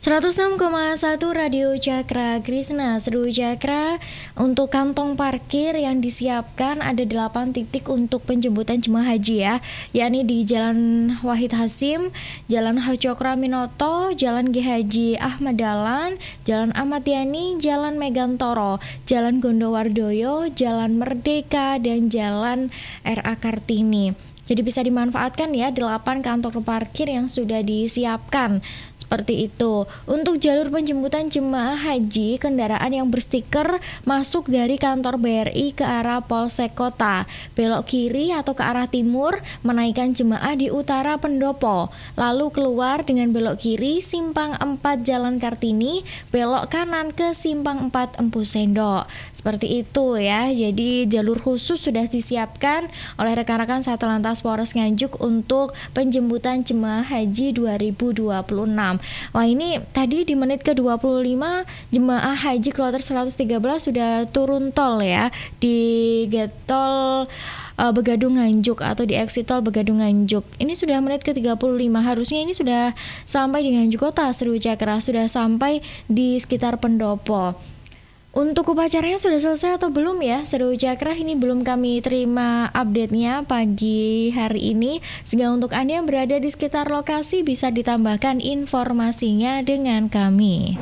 106,1 Radio Cakra Krisna Seru Cakra. Untuk kantong parkir yang disiapkan ada 8 titik untuk penjemputan jemaah haji ya, yakni di Jalan Wahid Hasim, Jalan Cokroaminoto, Jalan Ki Haji Ahmad Dahlan, Jalan Ahmad Yani, Jalan Megantoro, Jalan Gondowardoyo, Jalan Merdeka, dan Jalan RA Kartini. Jadi bisa dimanfaatkan ya 8 kantong parkir yang sudah disiapkan. Seperti itu. Untuk jalur penjemputan jemaah haji, kendaraan yang berstiker masuk dari kantor BRI ke arah Polsek Kota, belok kiri atau ke arah timur, menaikkan jemaah di utara Pendopo, lalu keluar dengan belok kiri Simpang 4 Jalan Kartini, belok kanan ke Simpang 4 Empu Sendok. Seperti itu ya. Jadi jalur khusus sudah disiapkan oleh rekan-rekan Satlantas Polres Nganjuk untuk penjemputan jemaah haji 2026. Wah, ini tadi di menit ke-25 jemaah haji kloter 113 sudah turun tol ya di gate tol Begadung Nganjuk atau di exit tol Begadung Nganjuk. Ini sudah menit ke-35, harusnya ini sudah sampai di Nganjuk Kota Seru Cakra, sudah sampai di sekitar Pendopo. Untuk upacaranya sudah selesai atau belum ya Seru Cakra? Ini belum kami terima update-nya pagi hari ini, sehingga untuk Anda yang berada di sekitar lokasi bisa ditambahkan informasinya dengan kami.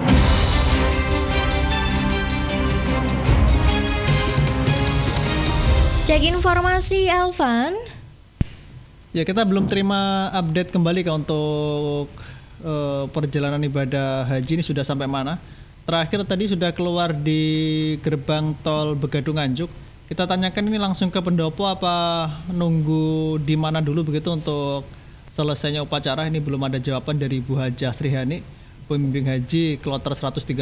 Cek informasi Alvan. Ya, kita belum terima update kembali Kak untuk perjalanan ibadah haji ini sudah sampai mana. Terakhir tadi sudah keluar di gerbang tol Begadung Nganjuk. Kita tanyakan ini langsung ke Pendopo apa nunggu di mana dulu begitu untuk selesainya upacara. Ini belum ada jawaban dari Bu Hajah Srihani, pembimbing haji kloter 113.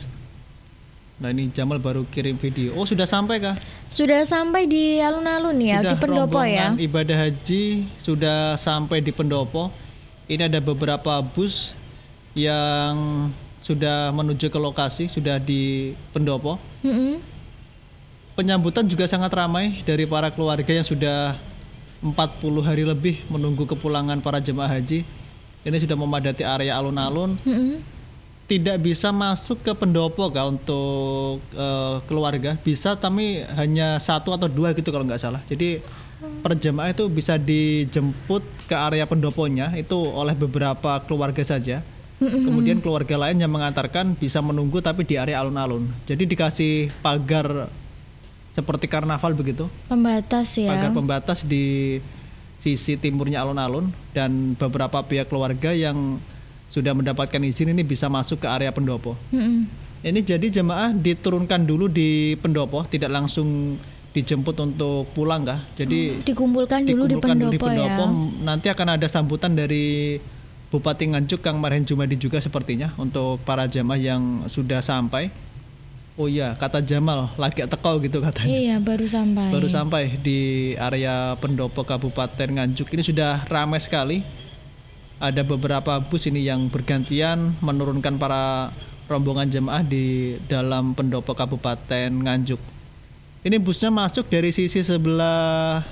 Nah, ini Jamal baru kirim video. Oh, sudah sampai Kak? Sudah sampai di alun-alun ya, sudah, di Pendopo ya. Ibadah haji sudah sampai di Pendopo. Ini ada beberapa bus yang sudah menuju ke lokasi, sudah di Pendopo. Penyambutan juga sangat ramai dari para keluarga yang sudah 40 hari lebih menunggu kepulangan para jemaah haji. Ini sudah memadati area alun-alun. Tidak bisa masuk ke Pendopo Kak untuk keluarga. Bisa, tapi hanya 1 atau 2 gitu kalau nggak salah. Jadi per jemaah itu bisa dijemput ke area Pendoponya itu oleh beberapa keluarga saja. Kemudian keluarga lain yang mengantarkan bisa menunggu tapi di area alun-alun. Jadi dikasih pagar seperti karnaval begitu. Pembatas ya. Pagar pembatas di sisi timurnya alun-alun, dan beberapa pihak keluarga yang sudah mendapatkan izin ini bisa masuk ke area Pendopo. Ini jadi jemaah diturunkan dulu di Pendopo, tidak langsung dijemput untuk pulang Kah? Jadi dikumpulkan dulu di Pendopo ya. Nanti akan ada sambutan dari Bupati Nganjuk Kang Marhen Jumadi juga sepertinya untuk para jamaah yang sudah sampai. Oh iya, kata Jamal lagi teko gitu katanya. Iya, baru sampai. Baru sampai di area Pendopo Kabupaten Nganjuk. Ini sudah ramai sekali. Ada beberapa bus ini yang bergantian menurunkan para rombongan jemaah di dalam Pendopo Kabupaten Nganjuk. Ini busnya masuk dari sisi sebelah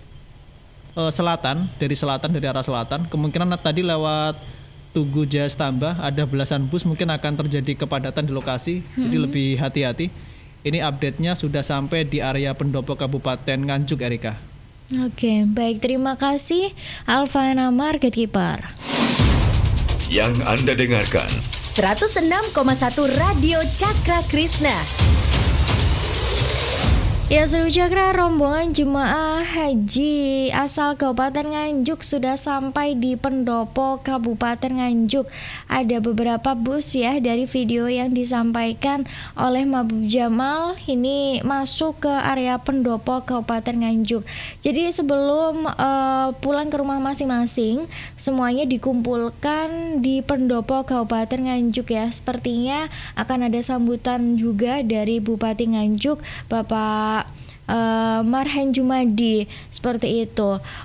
selatan, dari arah selatan. Kemungkinan tadi lewat Tugu Jaya Stambah ada belasan bus, mungkin akan terjadi kepadatan di lokasi. Jadi lebih hati-hati. Ini update-nya sudah sampai di area Pendopo Kabupaten Nganjuk, Erika. Oke, baik, terima kasih Alvana Gatekeeper. Yang Anda dengarkan 106,1 Radio Cakra Krisna. Ya, Seru Cakra, rombongan jemaah haji asal Kabupaten Nganjuk sudah sampai di Pendopo Kabupaten Nganjuk. Ada beberapa bus ya dari video yang disampaikan oleh Mabub Jamal ini masuk ke area Pendopo Kabupaten Nganjuk. Jadi sebelum pulang ke rumah masing-masing, semuanya dikumpulkan di Pendopo Kabupaten Nganjuk ya. Sepertinya akan ada sambutan juga dari Bupati Nganjuk, Bapak Marhen Jumadi, seperti itu.